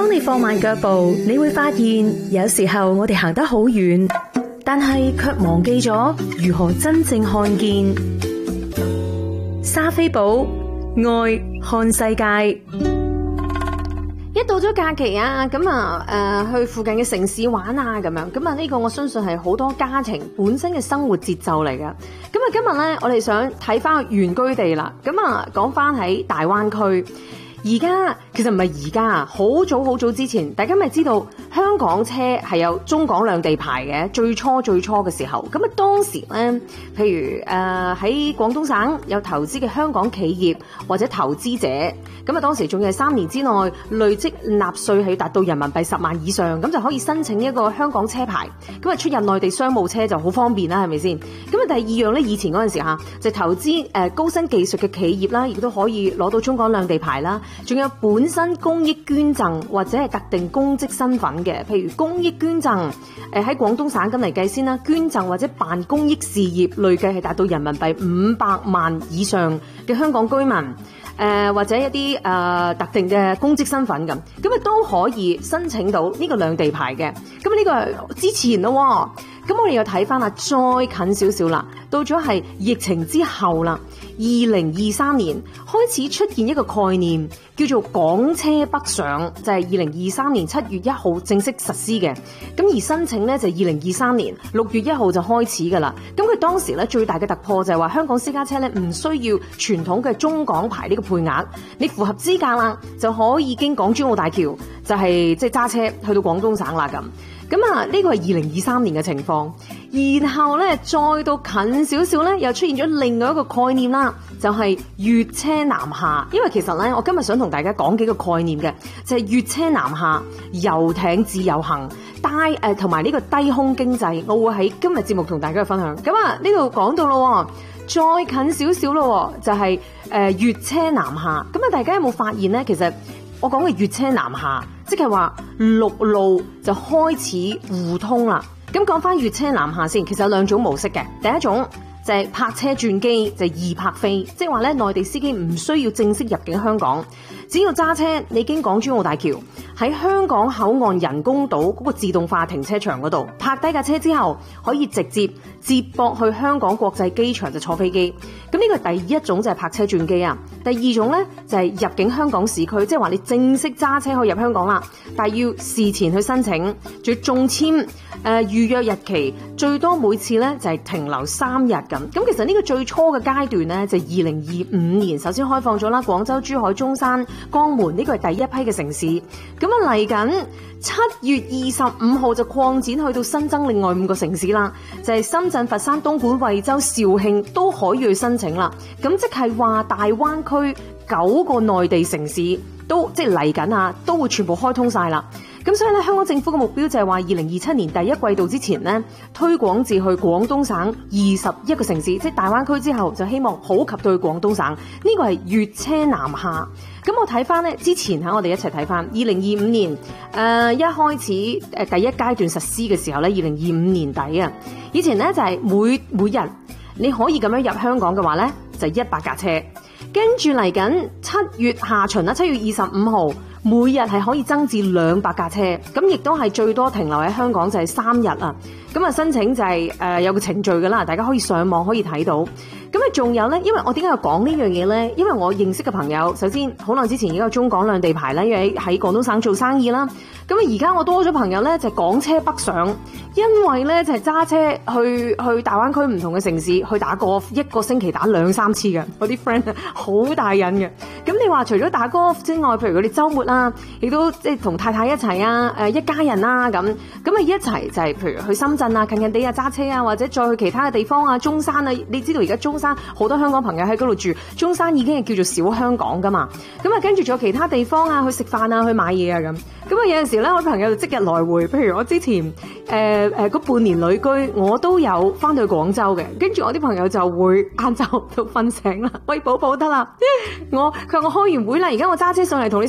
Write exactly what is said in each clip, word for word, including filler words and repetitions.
當你放慢腳步，你會發現有時候我哋行得好遠，但係卻忘記咗如何真正看見。莎菲寶愛看世界。 一到咗假期啊，咁啊誒去附近嘅城市玩啊，咁樣咁啊呢個我相信係好多家庭本身嘅生活節奏嚟㗎。咁啊今日咧，我哋想睇翻原居地啦。咁啊講翻喺大灣區。而家其實唔係而家啊，好早好早之前，大家咪知道香港車係有中港兩地牌嘅，最初最初嘅時候，咁啊當時咧，譬如誒喺、呃、廣東省有投資嘅香港企業或者投資者，咁啊當時仲要係三年之內累積納稅係要達到人民幣十萬以上，咁就可以申請一個香港車牌，咁啊出入內地商務車就好方便啦，係咪先？咁啊第二樣咧，以前嗰陣時嚇就投資誒高新技術嘅企業啦，亦都可以攞到中港兩地牌啦。仲有本身公益捐贈或者係特定公職身份嘅，譬如公益捐贈，誒喺廣東省咁嚟計先啦，捐贈或者辦公益事業累計係達到人民幣五百萬以上嘅香港居民，誒、呃、或者一啲誒、呃、特定嘅公職身份咁，咁啊都可以申請到呢個兩地牌嘅。咁呢個係之前咯，咁我哋又睇翻啦，再近少少啦，到咗係疫情之後啦。二零二三年開始出現一個概念，叫做港車北上，就係二零二三年七月一號正式實施嘅。咁而申請咧就係二零二三年六月一號就開始噶啦。咁佢當時咧最大嘅突破就係話香港私家車咧唔需要傳統嘅中港牌呢個配額，你符合資格啦就可以經港珠澳大橋，就係即係揸車去到廣東省啦咁。咁啊，呢個係二零二三年嘅情況，然後咧再到近少少咧，又出現咗另外一個概念啦，就係粵車南下。因為其實咧，我今日想同大家講幾個概念嘅，就係粵車南下、遊艇自由行、帶誒同埋呢個低空經濟，我會喺今日節目同大家去分享。咁啊，呢度講到咯，再近少少咯，就係誒粵車南下。咁啊，大家有冇發現咧？其實我講嘅粵車南下，即係話陸路就開始互通啦。咁講翻粵車南下先，其實有兩種模式嘅。第一種就係泊車轉機，就係易泊飛，即係話咧內地司機唔需要正式入境香港，只要揸車你經港珠澳大橋喺香港口岸人工島嗰個自動化停車場嗰度泊低架車之後，可以直接接駁去香港國際機場就坐飛機。咁呢個係第一種就係泊車轉機啊。第二種咧就係入境香港市區，即係話你正式揸車可以入香港啦，但係要事前去申請，仲要中簽。誒、呃、預約日期最多每次咧就係、是、停留三日咁。咁其實呢個最初嘅階段咧就係二零二五年首先開放咗啦，廣州、珠海、中山、江門呢個係第一批嘅城市。咁啊嚟緊七月二十五號就擴展去到新增另外五個城市啦，就係、是、深圳、佛山、東莞、惠州、肇慶都可以去申請啦。咁即係話大灣區九個內地城市都即係嚟緊啊，都會全部開通晒啦。咁所以咧，香港政府嘅目標就係話，二零二七年第一季度之前咧，推廣至去廣東省二十一個城市，即係大灣區之後，就希望普及到去廣東省。呢個係粵車南下。咁我睇翻咧，之前喺我哋一齊睇翻，二零二五年誒、呃、一開始誒第一階段實施嘅時候咧，二零二五年底啊，以前咧就係每每日你可以咁樣入香港嘅話咧，就一百架車。跟住嚟緊七月下旬啦，七月二十五號。每日係可以增至兩百架車，咁亦都係最多停留喺香港就係三日啊！咁啊申請就係、是、誒、呃、有個程序噶啦，大家可以上網可以睇到。咁啊仲有咧，因為我點解要講呢樣嘢咧？因為我認識嘅朋友，首先好耐之前已經有中港兩地牌啦，因為喺廣東省做生意啦。咁啊而家我多咗朋友咧，就係、港車北上，因為咧就係、是、揸車去去大灣區唔同嘅城市去打golf，一個星期打兩三次嘅，我啲 friend 好大癮嘅。咁你話除咗打 golf 之外，譬如佢哋週末啦，亦都即係同太太一齊啊，誒一家人啦咁，咁啊一齊就係譬如去深圳啊，近近地啊揸車啊，或者再去其他嘅地方啊，中山啊，你知道而家中山好多香港朋友喺嗰度住，中山已經係叫做小香港噶嘛，咁啊跟住仲有其他地方啊，去食飯啊，去買嘢啊咁，咁啊有陣時咧，我朋友就即日來回，譬如我之前誒誒嗰半年旅居，我都有翻到去廣州嘅，跟住我啲朋友就會晏晝到瞓醒啦，喂寶寶得啦，我佢話我開完會啦，而家我揸車上嚟同你食飯，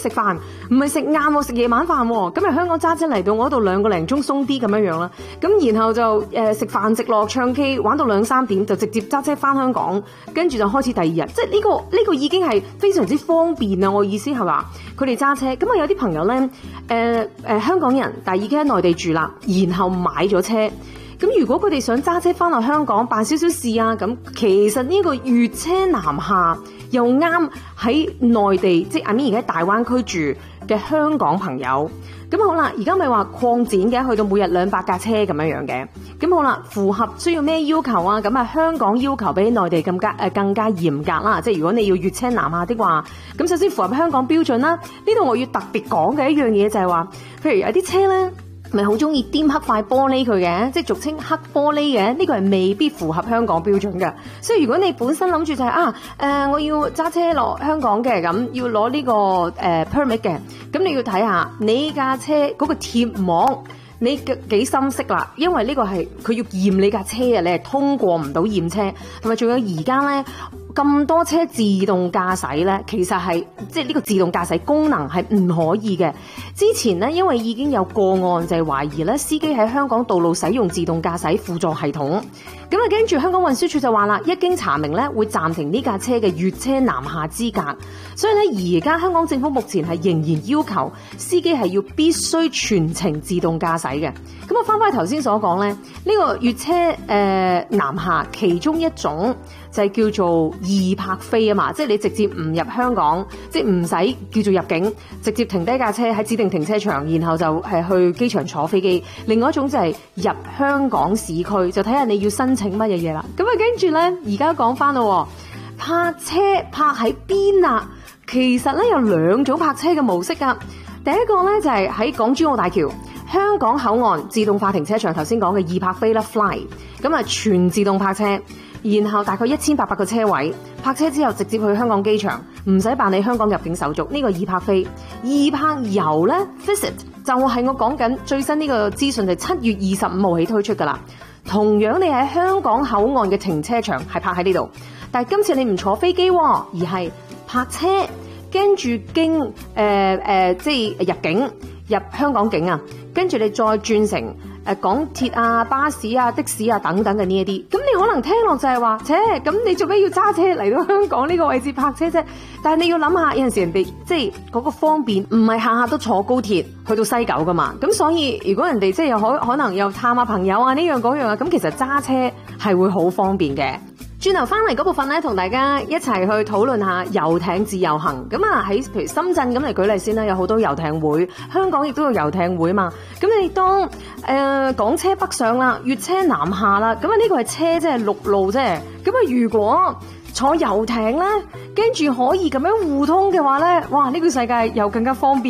唔係食晏喎，食夜晚飯喎。咁由香港揸車嚟到我度兩個零鐘鬆啲咁樣樣啦。咁然後就誒食飯食落唱 K 玩到兩三點，就直接揸車翻香港，跟住就開始第二日。即係呢個呢個已經係非常之方便啊！我意思係話佢哋揸車。咁啊有啲朋友咧誒、呃呃、香港人，但係已經喺內地住啦，然後買咗車。咁如果佢哋想揸車翻落香港辦少少事啊，咁其實呢個粵車南下又啱喺內地，即係阿咪而家喺大灣區住嘅香港朋友。咁好啦，而家咪話擴展嘅，去到每日兩百架車咁樣樣嘅。咁好啦，符合需要咩要求啊？咁啊，香港要求比內地更加誒更加嚴格啦。即係如果你要粵車南下的話，咁首先符合香港標準啦。呢度我要特別講嘅一樣嘢就係話，譬如有啲車咧，咪好中意掂黑塊玻璃佢嘅，即係俗稱黑玻璃嘅，呢個係未必符合香港標準嘅。所以如果你本身諗住就係、是、啊，誒、呃、我要揸車落香港嘅，咁要攞呢、這個誒、呃、permit 嘅，咁你要睇下你架車嗰個貼膜，你幾深色啦，因為呢個係佢要驗你架車啊，你係通過唔到驗車，同埋仲有而家咧。咁多車自動駕駛呢，其實係即係呢個自動駕駛功能係唔可以嘅。之前呢，因為已經有個案就係懷疑咧，司機喺香港道路使用自動駕駛輔助系統。咁啊，跟住香港運輸署就話啦，一經查明咧，會暫停呢架車嘅粵車南下資格。所以咧，而家香港政府目前係仍然要求司機係要必須全程自動駕駛嘅。咁啊，翻返去頭先所講咧，呢、呢個粵車誒、呃、南下其中一種就係叫做易泊飛啊嘛，即係你直接唔入香港，即係唔使叫做入境，直接停低架車喺指定停車場，然後就係去機場坐飛機。另外一種就係入香港市區，就睇下你要申請乜嘢嘢啦。咁啊，跟住咧，而家講翻咯，泊車泊喺邊啊？其實咧有兩種泊車嘅模式噶。第一個咧就係喺港珠澳大橋香港口岸自動化停車場，頭先講嘅易泊飛啦 Fly， 咁啊全自動泊車，然後大概一千八百個車位，泊車之後直接去香港機場，唔使辦理香港入境手續。呢、這個易泊飛。易泊遊咧 Visit 就係我講緊最新呢個資訊，就七月二十五號起推出噶啦。同樣你喺香港口岸嘅停車場係泊喺呢度，但係今次你唔坐飛機，而係泊車，跟住經誒誒、呃呃、即係入境入香港境啊，跟住你再轉成誒、呃、港鐵啊、巴士啊、的士啊等等嘅呢一啲。咁你可能聽落就係話，切咁你做咩要揸車嚟到香港呢個位置泊車啫？但係你要諗下，有陣時人哋即係嗰個方便，唔係下下都坐高鐵去到西九噶嘛。咁所以如果人哋即係又可可能又探下朋友啊呢樣嗰樣啊，咁其實揸車係會好方便嘅。轉頭翻嚟嗰部分咧，同大家一齊去討論下遊艇自由行。咁啊喺譬如深圳咁嚟舉例先啦，有好多遊艇會，香港亦都有遊艇會嘛。咁你當誒、呃、港車北上啦，粵車南下啦，咁啊呢個係車即係陸路啫。咁啊如果坐遊艇咧，跟住可以咁樣互通嘅話咧，哇！呢個世界又更加方便。